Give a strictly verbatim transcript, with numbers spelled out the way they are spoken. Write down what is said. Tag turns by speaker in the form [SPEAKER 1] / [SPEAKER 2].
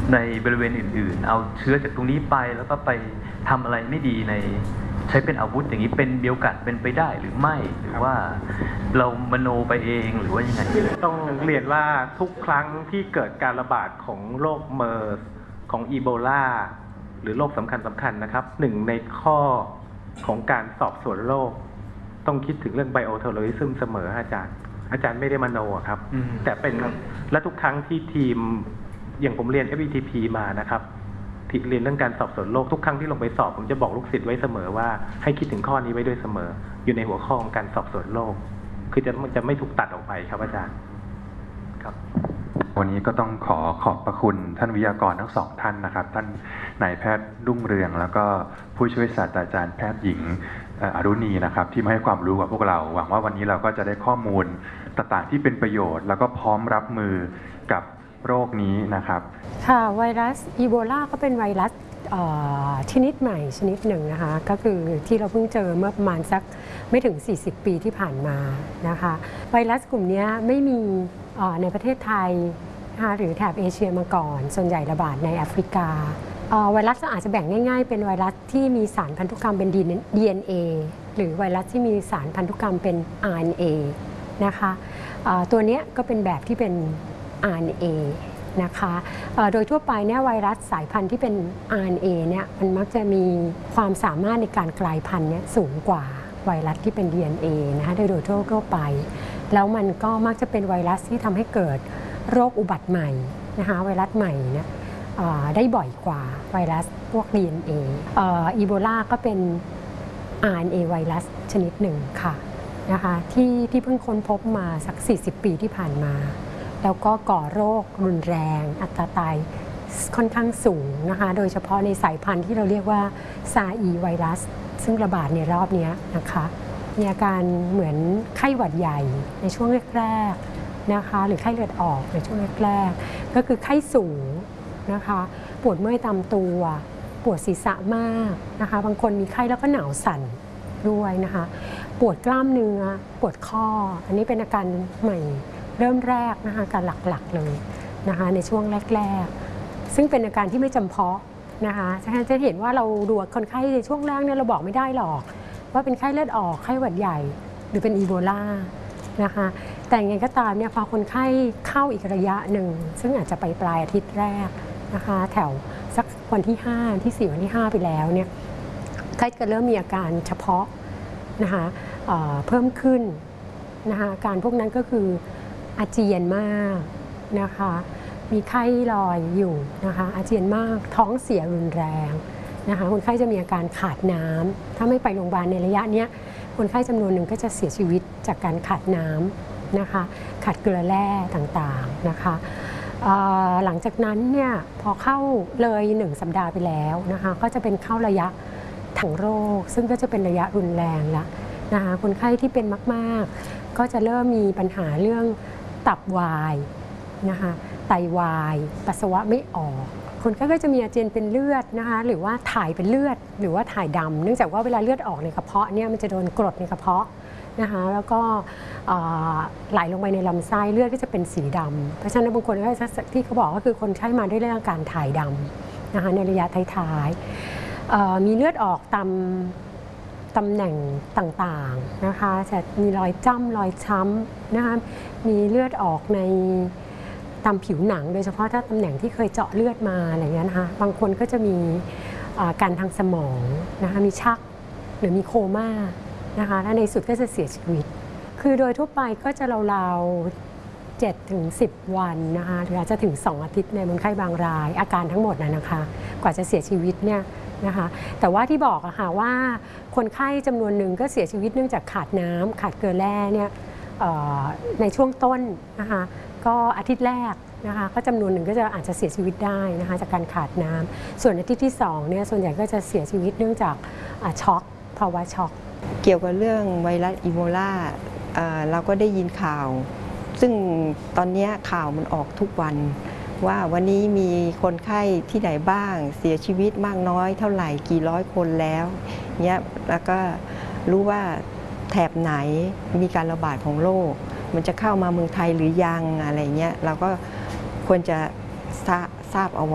[SPEAKER 1] ในบริเวณอื่นๆเอาเชื้อจากตรงนี้ไปแล้วก็ไปทำอะไรไม่ดีในใช้เป็นอาวุธอย่างนี้เป็นมีโอกาสเป็นไปได้หรือไม่หรือว่าเรามโนไปเองหรือว่ายังไง
[SPEAKER 2] ต้องเรียนว่าทุกครั้งที่เกิดการระบาดของโรคเมอร์สของอีโบลาหรือโรคสำคัญสำคัญนะครับหนึ่งในข้อของการสอบสวนโรคต้องคิดถึงเรื่องไบโอเทอร์โรริซึมเสมออาจารย์อาจารย์ไม่ได้มโนครับแต่เป็นและทุกครั้งที่ทีมอย่างผมเรียน เอฟ อี ที พี มานะครับที่เรียนเรื่องการสอบสวนโรคทุกครั้งที่ลงไปสอบผมจะบอกลูกศิษย์ไว้เสมอว่าให้คิดถึงข้อนี้ไว้ด้วยเสมออยู่ในหัวข้อของการสอบสวนโรคคือจะจะไม่ถูกตัดออกไปครับอาจารย์ครับ
[SPEAKER 3] วันนี้ก็ต้องขอขอบพระคุณท่านวิทยากรทั้งสองท่านนะครับท่านนายแพทย์รุ่งเรืองแล้วก็ผู้ช่วยศาสตราจารย์แพทย์หญิงอรุณีนะครับที่มาให้ความรู้กับพวกเราหวังว่าวันนี้เราก็จะได้ข้อมูลต่างๆที่เป็นประโยชน์แล้วก็พร้อมรับมือกับโรคนี้นะครับ
[SPEAKER 4] ค่ะไวรัสอีโบลาก็เป็นไวรัสชนิดใหม่ชนิดหนึ่งนะคะก็คือที่เราเพิ่งเจอเมื่อประมาณสักไม่ถึงสี่สิบปีที่ผ่านมานะคะไวรัสกลุ่มนี้ไม่มีในประเทศไทยนะคะหรือแถบเอเชียมาก่อนส่วนใหญ่ระบาดในแอฟริกาไวรัสอาจจะแบ่งง่ายๆเป็นไวรัสที่มีสารพันธุกรรมเป็น ดี เอ็น เอ หรือไวรัสที่มีสารพันธุกรรมเป็น อาร์ เอ็น เอ นะคะตัวนี้ก็เป็นแบบที่เป็น อาร์ เอ็น เอ นะคะโดยทั่วไปเนี่ยไวรัสสายพันธุ์ที่เป็น อาร์ เอ็น เอ เนี่ยมันมักจะมีความสามารถในการกลายพันธุ์เนี่ยสูงกว่าไวรัสที่เป็น ดี เอ็น เอ นะคะโดยทั่วไปแล้วมันก็มักจะเป็นไวรัสที่ทำให้เกิดโรคอุบัติใหม่นะคะไวรัสใหม่เนี่ยได้บ่อยกว่าไวรัสพวก ดี เอ็น เอ อีโบลาก็เป็น อาร์ เอ็น เอ ไวรัสชนิดหนึ่งค่ะนะคะที่ที่เพิ่งค้นพบมาสักสี่สิบปีที่ผ่านมาแล้วก็ก่อโรครุนแรงอัตราตายค่อนข้างสูงนะคะโดยเฉพาะในสายพันธุ์ที่เราเรียกว่าซาอีไวรัสซึ่งระบาดในรอบนี้นะคะมีอาการเหมือนไข้หวัดใหญ่ในช่วงแรกๆนะคะหรือไข้เลือดออกในช่วงแรกๆก็คือไข้สูงนะคะปวดเมื่อยตามตัวปวดศีรษะมากนะคะบางคนมีไข้แล้วก็หนาวสั่นด้วยนะคะปวดกล้ามเนื้อปวดข้ออันนี้เป็นอาการใหม่เริ่มแรกนะคะการหลักๆเลยนะคะในช่วงแรกๆซึ่งเป็นอาการที่ไม่จำเพาะนะคะจะเห็นว่าเราดูคนไข้ในช่วงแรกเนี่ยเราบอกไม่ได้หรอกว่าเป็นไข้เลือดออกไข้หวัดใหญ่หรือเป็นอีโบลานะคะแต่ยังไงก็ตามเนี่ยพอคนไข้เข้าอีกระยะหนึ่งซึ่งอาจจะไปปลายอาทิตย์แรกนะคะแถวสักวันที่ห้าที่สี่วันที่ห้าไปแล้วเนี่ยไข้จะเริ่มมีอาการเฉพาะนะคะเเพิ่มขึ้นนะคะอาการพวกนั้นก็คืออาเจียนมากนะคะมีไข้ลอยอยู่นะคะอาเจียนมากท้องเสียรุนแรงนะคะคนไข้จะมีอาการขาดน้ำถ้าไม่ไปโรงพยาบาลในระยะนี้คนไข้จำนวนหนึ่งก็จะเสียชีวิตจากการขาดน้ำนะคะขาดเกลือแร่ต่างๆนะคะหลังจากนั้นเนี่ยพอเข้าเลยหนึ่งสัปดาห์ไปแล้วนะคะก็จะเป็นเข้าระยะถังโรคซึ่งก็จะเป็นระยะรุนแรงละนะคะคนไข้ที่เป็นมากๆก็จะเริ่มมีปัญหาเรื่องตับวายนะคะไตวายปัสสาวะไม่ออกคนไข้ก็จะมีอาเจียนเป็นเลือดนะคะหรือว่าถ่ายเป็นเลือดหรือว่าถ่ายดำเนื่องจากว่าเวลาเลือดออกในกระเพาะเนี่ยมันจะโดนกรดในกระเพาะนะคะแล้วก็ไหลลงไปในลำไส้เลือดก็จะเป็นสีดำเพราะฉะนั้นบางคนที่เขาบอกก็คือคนไข้มาด้วยเรื่องการถ่ายดำนะคะในระยะท้ายๆมีเลือดออกตามตำแหน่งต่างๆนะคะจะมีรอยจ้ำรอยช้ำนะคะมีเลือดออกในตามผิวหนังโดยเฉพาะถ้าตำแหน่งที่เคยเจาะเลือดมาอะไรอย่างเงี้ยนะคะบางคนก็จะมีการทางสมองนะคะมีชักหรือมีโคม่านะคะและในสุดก็จะเสียชีวิตคือโดยทั่วไปก็จะราวๆเจ็ดถึงสิบวันนะคะหรืออาจจะถึงสองอาทิตย์ในคนไข้บางรายอาการทั้งหมดนะนะคะกว่าจะเสียชีวิตเนี่ยนะคะแต่ว่าที่บอกอะค่ะว่าคนไข้จำนวนหนึ่งก็เสียชีวิตเนื่องจากขาดน้ำขาดเกลือแร่เนี่ยในช่วงต้นนะคะก็อาทิตย์แรกนะคะก็จำนวนหนึ่งก็จะอาจจะเสียชีวิตได้นะคะจากการขาดน้ำส่วนอาทิตย์ที่สองเนี่ยส่วนใหญ่ก็จะเสียชีวิตเนื่องจากช็อกภาวะช็อก
[SPEAKER 5] เกี่ยวกับเรื่องไวรัสอีโบลาเราก็ได้ยินข่าวซึ่งตอนนี้ข่าวมันออกทุกวันว่าวันนี้มีคนไข้ที่ไหนบ้างเสียชีวิตมากน้อยเท่าไหร่กี่ร้อยคนแล้วเนี่ยแล้วก็รู้ว่าแถบไหนมีการระบาดของโรคมันจะเข้ามาเมืองไทยหรือยังอะไรเงี้ยเราก็ควรจะทราบเอาไว้